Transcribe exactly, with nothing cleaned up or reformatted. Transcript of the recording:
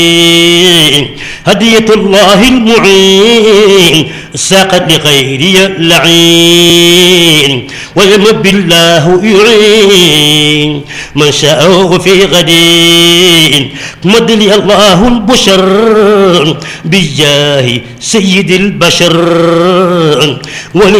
هدية الله المعين ساقت لغيري اللعين، ولم بالله يعين من شاء في غدين. مد لي الله البشر بجاه سيد البشر، ولي